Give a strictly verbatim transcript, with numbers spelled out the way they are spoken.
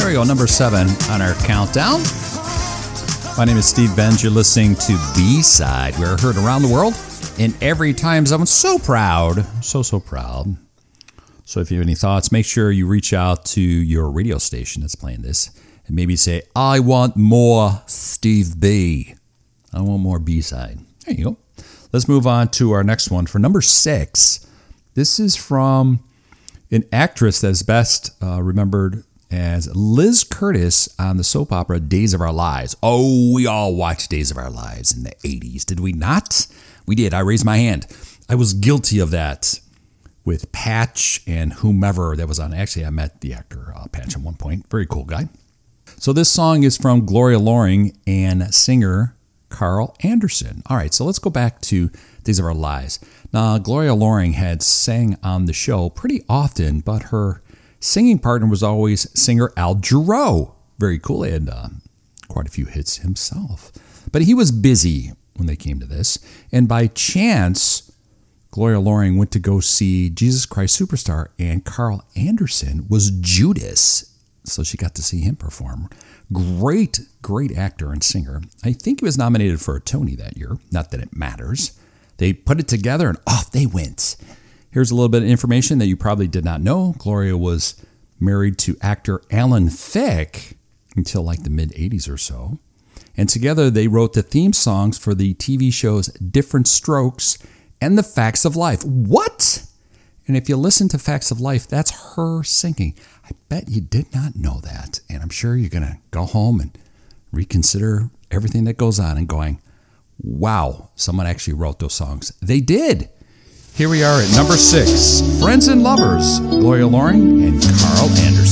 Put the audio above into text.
There we go, number seven on our countdown. My name is Steve Benz. You're listening to B-Side. We're heard around the world in every time zone. I'm so proud. So, so proud. So if you have any thoughts, make sure you reach out to your radio station that's playing this and maybe say, I want more Steve B. I want more B-Side. There you go. Let's move on to our next one for number six. This is from an actress that is best uh, remembered as Liz Curtis on the soap opera Days of Our Lives. Oh, we all watched Days of Our Lives in the eighties, did we not? We did. I raised my hand. I was guilty of that with Patch and whomever that was on. Actually, I met the actor uh, Patch at one point. Very cool guy. So this song is from Gloria Loring and singer Carl Anderson. All right, so let's go back to Days of Our Lives. Now, Gloria Loring had sang on the show pretty often, but her singing partner was always singer Al Jarreau. Very cool. He had uh, quite a few hits himself. But he was busy when they came to this. And by chance, Gloria Loring went to go see Jesus Christ Superstar, and Carl Anderson was Judas. So she got to see him perform. Great, great actor and singer. I think he was nominated for a Tony that year. Not that it matters. They put it together and off they went. Here's a little bit of information that you probably did not know. Gloria was married to actor Alan Thicke until like the mid-eighties or so. And together they wrote the theme songs for the T V shows Different Strokes and The Facts of Life. What? And if you listen to Facts of Life, that's her singing. I bet you did not know that. And I'm sure you're going to go home and reconsider everything that goes on and going, wow, someone actually wrote those songs. They did. Here we are at number six, Friends and Lovers, Gloria Loring and Carl Anderson.